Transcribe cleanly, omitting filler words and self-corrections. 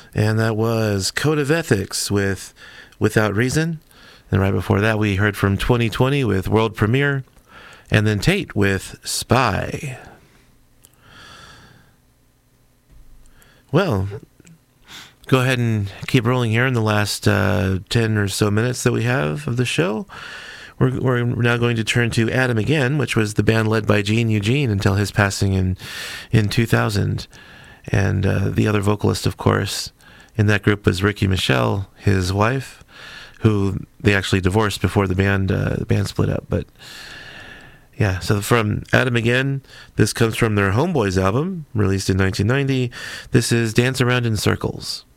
And that was Code of Ethics with Without Reason. And right before that, we heard from 2020 with World Premiere. And then Tate with Spy. Well, go ahead and keep rolling here in the last 10 or so minutes that we have of the show. We're now going to turn to Adam Again, which was the band led by Gene Eugene until his passing in 2000. And the other vocalist, of course, in that group was Ricky Michelle, his wife, who they actually divorced before the band split up. But yeah, so from Adam Again, this comes from their Homeboys album, released in 1990. This is Dance Around in Circles.